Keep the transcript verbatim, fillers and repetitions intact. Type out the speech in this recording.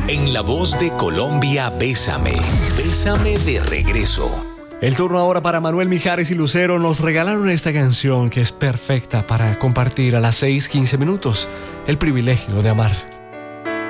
En la voz de Colombia, Bésame, Bésame de regreso. El turno ahora para Manuel Mijares y Lucero. Nos regalaron esta canción que es perfecta para compartir a las seis quince minutos. El privilegio de amar.